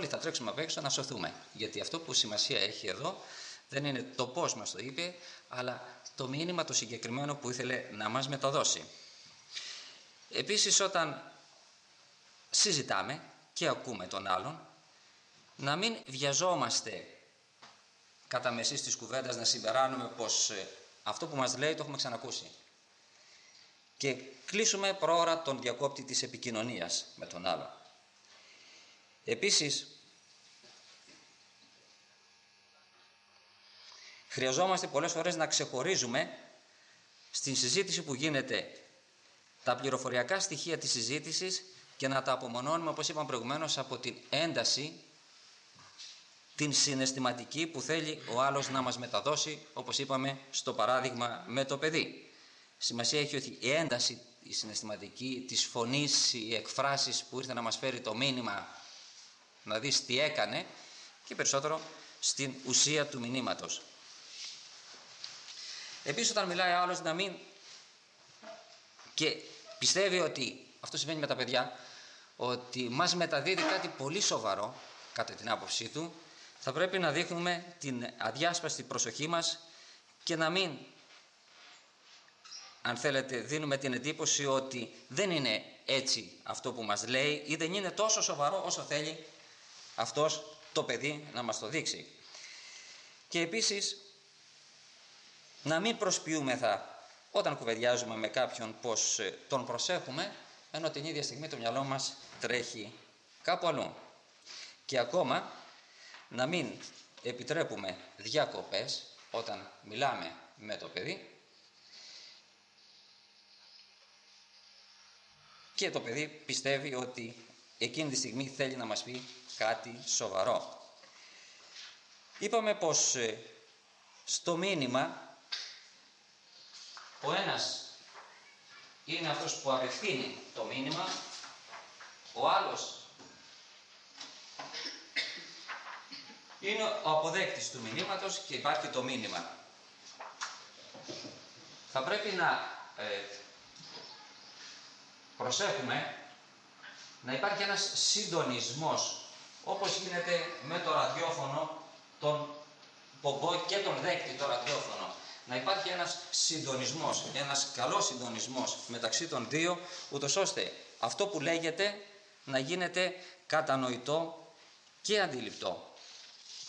όλοι θα τρέξουμε απ' έξω να σωθούμε. Γιατί αυτό που σημασία έχει εδώ δεν είναι το πώς μας το είπε, αλλά το μήνυμα το συγκεκριμένο που ήθελε να μας μεταδώσει. Επίσης, όταν συζητάμε και ακούμε τον άλλον, να μην βιαζόμαστε κατά μεσής της κουβέντας να συμπεράνουμε πως αυτό που μας λέει το έχουμε ξανακούσει και κλείσουμε πρόωρα τον διακόπτη της επικοινωνίας με τον άλλον. Επίσης, χρειαζόμαστε πολλές φορές να ξεχωρίζουμε στην συζήτηση που γίνεται τα πληροφοριακά στοιχεία της συζήτησης και να τα απομονώνουμε, όπως είπαμε προηγουμένως, από την ένταση, την συναισθηματική που θέλει ο άλλος να μας μεταδώσει, όπως είπαμε στο παράδειγμα με το παιδί. Σημασία έχει ότι η ένταση, η συναισθηματική της φωνής, οι εκφράσεις που ήρθε να μας φέρει το μήνυμα, να δεις τι έκανε, και περισσότερο στην ουσία του μηνύματος. Επίσης, όταν μιλάει ο άλλος, να μην και πιστεύει ότι, αυτό συμβαίνει με τα παιδιά, ότι μας μεταδίδει κάτι πολύ σοβαρό κατά την άποψή του, θα πρέπει να δείχνουμε την αδιάσπαστη προσοχή μας και να μην, αν θέλετε, δίνουμε την εντύπωση ότι δεν είναι έτσι αυτό που μας λέει ή δεν είναι τόσο σοβαρό όσο θέλει αυτός το παιδί να μας το δείξει. Και επίσης, να μην προσποιούμεθα όταν κουβεντιάζουμε με κάποιον πως τον προσέχουμε, ενώ την ίδια στιγμή το μυαλό μας τρέχει κάπου αλλού. Και ακόμα να μην επιτρέπουμε διακοπές όταν μιλάμε με το παιδί και το παιδί πιστεύει ότι εκείνη τη στιγμή θέλει να μας πει κάτι σοβαρό. Είπαμε πως στο μήνυμα ο ένας είναι αυτός που απευθύνει το μήνυμα, ο άλλος είναι ο αποδέκτης του μηνύματος και υπάρχει το μήνυμα. Θα πρέπει να προσέχουμε να υπάρχει ένας συντονισμός, όπως γίνεται με το ραδιόφωνο, τον πομπό και τον δέκτη το ραδιόφωνο. Να υπάρχει ένας συντονισμός, ένας καλός συντονισμός μεταξύ των δύο, ούτως ώστε αυτό που λέγεται να γίνεται κατανοητό και αντιληπτό.